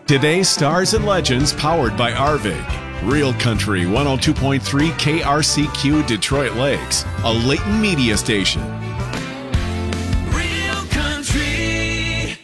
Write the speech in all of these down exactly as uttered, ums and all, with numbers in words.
Today's Stars and Legends powered by Arvig. Real Country one oh two point three K R C Q Detroit Lakes, a Leighton media station. Real Country.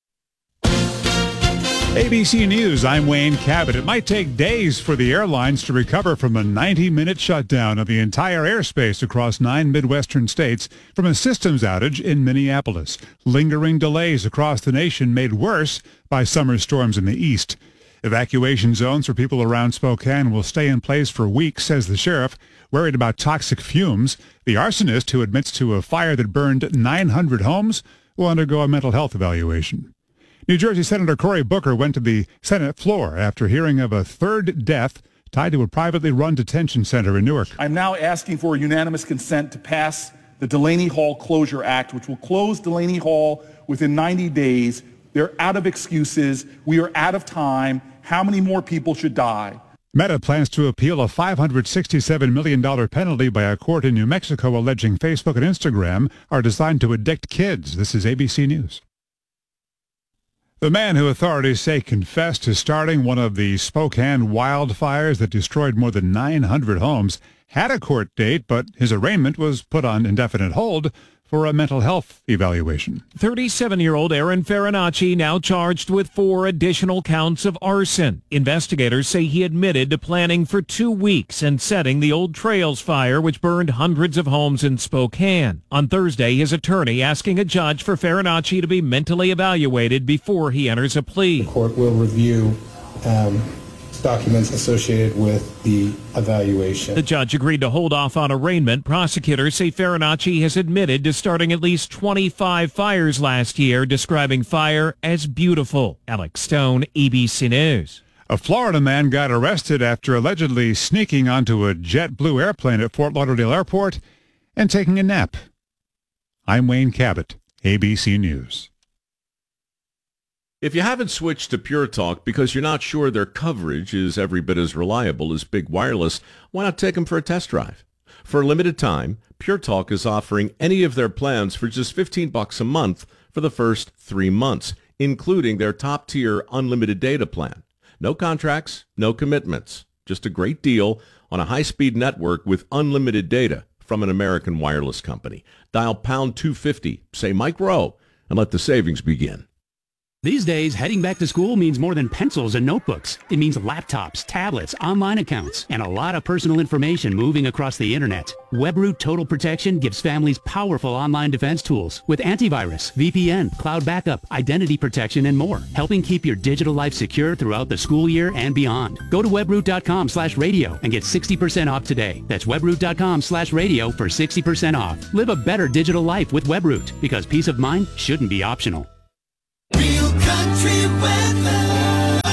A B C News, I'm Wayne Cabot. It might take days for the airlines to recover from a ninety-minute shutdown of the entire airspace across nine Midwestern states from a systems outage in Minneapolis. Lingering delays across the nation made worse by summer storms in the east. Evacuation zones for people around Spokane will stay in place for weeks, says the sheriff, worried about toxic fumes. The arsonist, who admits to a fire that burned nine hundred homes, will undergo a mental health evaluation. New Jersey Senator Cory Booker went to the Senate floor after hearing of a third death tied to a privately run detention center in Newark. I'm now asking for unanimous consent to pass the Delaney Hall Closure Act, which will close Delaney Hall within ninety days. They're out of excuses. We are out of time. How many more people should die? Meta plans to appeal a five hundred sixty-seven million dollars penalty by a court in New Mexico alleging Facebook and Instagram are designed to addict kids. This is A B C News. The man who authorities say confessed to starting one of the Spokane wildfires that destroyed more than nine hundred homes had a court date, but his arraignment was put on indefinite hold for a mental health evaluation. thirty-seven-year-old Aaron Farinacci now charged with four additional counts of arson. Investigators say he admitted to planning for two weeks and setting the Old Trails fire, which burned hundreds of homes in Spokane. On Thursday, his attorney asking a judge for Farinacci to be mentally evaluated before he enters a plea. The court will review um, documents associated with the evaluation. The judge agreed to hold off on arraignment. Prosecutors say Farinacci has admitted to starting at least twenty-five fires last year, describing fire as beautiful. Alex Stone, A B C News. A Florida man got arrested after allegedly sneaking onto a JetBlue airplane at Fort Lauderdale Airport and taking a nap. I'm Wayne Cabot, A B C News. If you haven't switched to Pure Talk because you're not sure their coverage is every bit as reliable as Big Wireless, why not take them for a test drive? For a limited time, Pure Talk is offering any of their plans for just fifteen bucks a month for the first three months, including their top-tier unlimited data plan. No contracts, no commitments, just a great deal on a high-speed network with unlimited data from an American wireless company. Dial pound two fifty, say Mike Rowe, and let the savings begin. These days, heading back to school means more than pencils and notebooks. It means laptops, tablets, online accounts, and a lot of personal information moving across the internet. WebRoot Total Protection gives families powerful online defense tools with antivirus, V P N, cloud backup, identity protection, and more, helping keep your digital life secure throughout the school year and beyond. Go to webroot.com slash radio and get sixty percent off today. That's webroot.com slash radio for sixty percent off. Live a better digital life with WebRoot, because peace of mind shouldn't be optional. Real Country weather.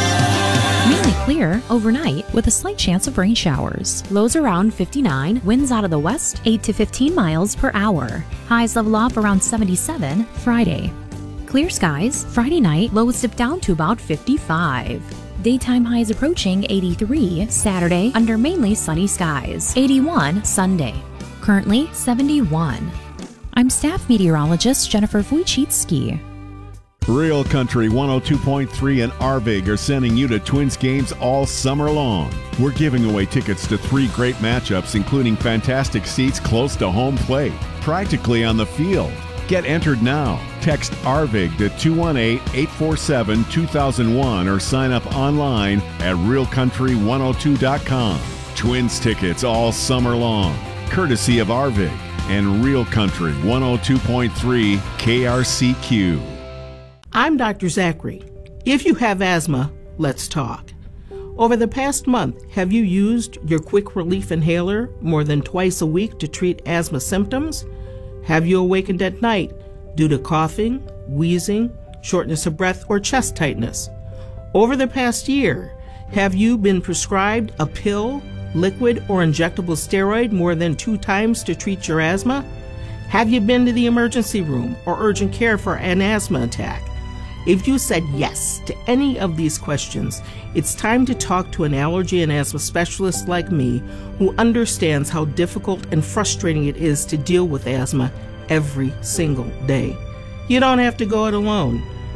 Mainly clear overnight with a slight chance of rain showers. Lows around fifty-nine, winds out of the west eight to fifteen miles per hour. Highs level off around seventy-seven Friday. Clear skies Friday night, lows dip down to about fifty-five. Daytime highs approaching eighty-three Saturday under mainly sunny skies. eighty-one Sunday. Currently seventy-one. I'm staff meteorologist Jennifer Wojcicki. Real Country one oh two point three and Arvig are sending you to Twins games all summer long. We're giving away tickets to three great matchups, including fantastic seats close to home plate, practically on the field. Get entered now. Text Arvig to two one eight, eight four seven, two thousand one or sign up online at real country one oh two dot com. Twins tickets all summer long, courtesy of Arvig and Real Country one oh two point three K R C Q. I'm Doctor Zachary. If you have asthma, let's talk. Over the past month, have you used your quick relief inhaler more than twice a week to treat asthma symptoms? Have you awakened at night due to coughing, wheezing, shortness of breath, or chest tightness? Over the past year, have you been prescribed a pill, liquid, or injectable steroid more than two times to treat your asthma? Have you been to the emergency room or urgent care for an asthma attack? If you said yes to any of these questions, it's time to talk to an allergy and asthma specialist like me who understands how difficult and frustrating it is to deal with asthma every single day. You don't have to go it alone.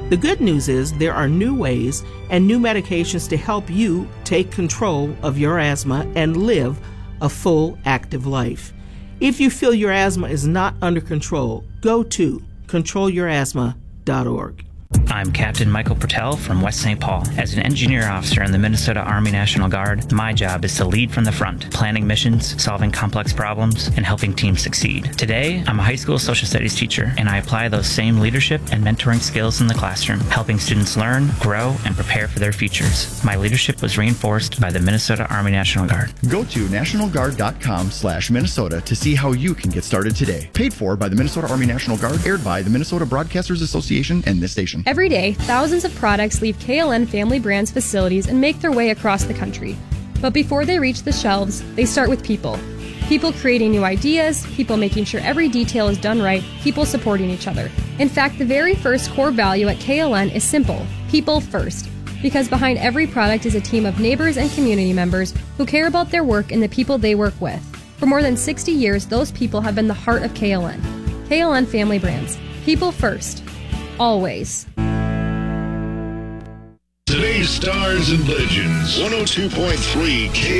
The good news is there are new ways and new medications to help you take control of your asthma and live a full, active life. If you feel your asthma is not under control, go to control your asthma dot org. I'm Captain Michael Pertell from West Saint Paul. As an engineer officer in the Minnesota Army National Guard, my job is to lead from the front, planning missions, solving complex problems, and helping teams succeed. Today, I'm a high school social studies teacher, and I apply those same leadership and mentoring skills in the classroom, helping students learn, grow, and prepare for their futures. My leadership was reinforced by the Minnesota Army National Guard. Go to national guard dot com slash Minnesota to see how you can get started today. Paid for by the Minnesota Army National Guard, aired by the Minnesota Broadcasters Association and this station. Every day, thousands of products leave K L N Family Brands facilities and make their way across the country. But before they reach the shelves, they start with people. People creating new ideas, people making sure every detail is done right, people supporting each other. In fact, the very first core value at K L N is simple: people first. Because behind every product is a team of neighbors and community members who care about their work and the people they work with. For more than sixty years, those people have been the heart of K L N. K L N Family Brands. People first. Always. Today's Stars and Legends, one oh two point three K